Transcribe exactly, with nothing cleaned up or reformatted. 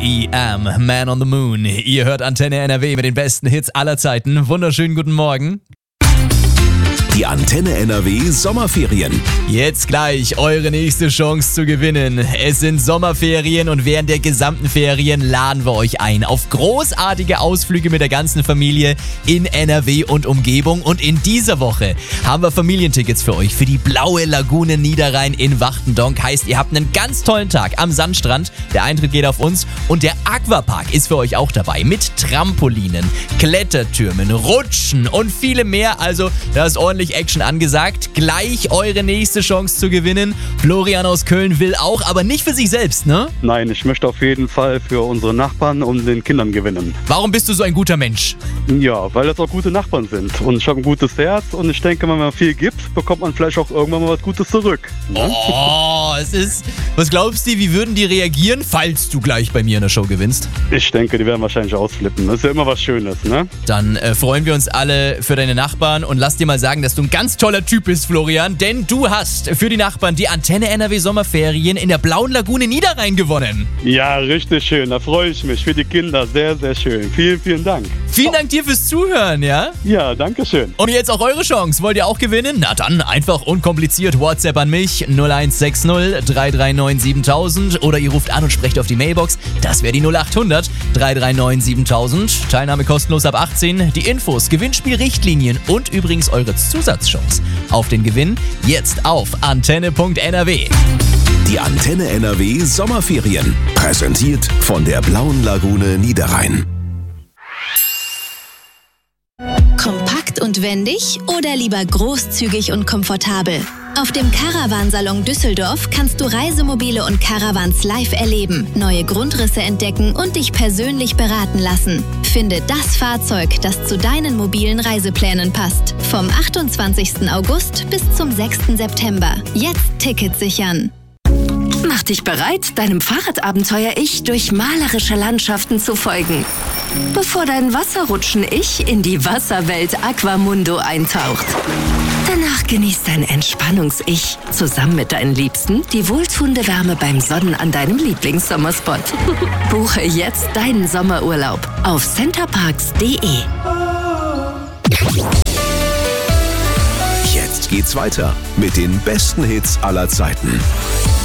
E M, Man on the Moon. Ihr hört Antenne N R W mit den besten Hits aller Zeiten. Wunderschönen guten Morgen. Die Antenne N R W Sommerferien. Jetzt gleich eure nächste Chance zu gewinnen. Es sind Sommerferien und während der gesamten Ferien laden wir euch ein auf großartige Ausflüge mit der ganzen Familie in N R W und Umgebung. Und in dieser Woche haben wir Familientickets für euch für die Blaue Lagune Niederrhein in Wachtendonk. Heißt, ihr habt einen ganz tollen Tag am Sandstrand. Der Eintritt geht auf uns und der Aquapark ist für euch auch dabei mit Trampolinen, Klettertürmen, Rutschen und vielem mehr. Also da ist ordentlich Action angesagt. Gleich eure nächste Chance zu gewinnen. Florian aus Köln will auch, aber nicht für sich selbst, ne? Nein, ich möchte auf jeden Fall für unsere Nachbarn und den Kindern gewinnen. Warum bist du so ein guter Mensch? Ja, weil das auch gute Nachbarn sind. Und ich habe ein gutes Herz und ich denke, wenn man viel gibt, bekommt man vielleicht auch irgendwann mal was Gutes zurück. Ne? Oh, es ist... Was glaubst du, wie würden die reagieren, falls du gleich bei mir in der Show gewinnst? Ich denke, die werden wahrscheinlich ausflippen. Das ist ja immer was Schönes, ne? Dann äh, freuen wir uns alle für deine Nachbarn und lass dir mal sagen, dass du ein ganz toller Typ bist, Florian, denn du hast für die Nachbarn die Antenne N R W Sommerferien in der Blauen Lagune Niederrhein gewonnen. Ja, richtig schön. Da freue ich mich. Für die Kinder sehr, sehr schön. Vielen, vielen Dank. Vielen Dank dir fürs Zuhören, ja? Ja, danke schön. Und jetzt auch eure Chance. Wollt ihr auch gewinnen? Na dann einfach unkompliziert WhatsApp an mich null eins sechs null drei drei neun siebentausend oder ihr ruft an und sprecht auf die Mailbox. Das wäre die null acht hundert drei drei neun siebentausend. Teilnahme kostenlos ab achtzehn. Die Infos, Gewinnspielrichtlinien und übrigens eure Zusatzchance auf den Gewinn jetzt auf antenne punkt n r w. Die Antenne N R W Sommerferien. Präsentiert von der Blauen Lagune Niederrhein. Kompakt und wendig oder lieber großzügig und komfortabel? Auf dem Caravansalon Düsseldorf kannst du Reisemobile und Caravans live erleben, neue Grundrisse entdecken und dich persönlich beraten lassen. Finde das Fahrzeug, das zu deinen mobilen Reiseplänen passt. Vom achtundzwanzigsten August bis zum sechsten September. Jetzt Tickets sichern. Mach dich bereit, deinem Fahrradabenteuer-Ich durch malerische Landschaften zu folgen. Bevor dein Wasserrutschen-Ich in die Wasserwelt Aquamundo eintaucht. Danach genießt dein Entspannungs-Ich zusammen mit deinen Liebsten die wohltuende Wärme beim Sonnen an deinem Lieblingssommerspot. Buche jetzt deinen Sommerurlaub auf centerparks punkt de. Jetzt geht's weiter mit den besten Hits aller Zeiten.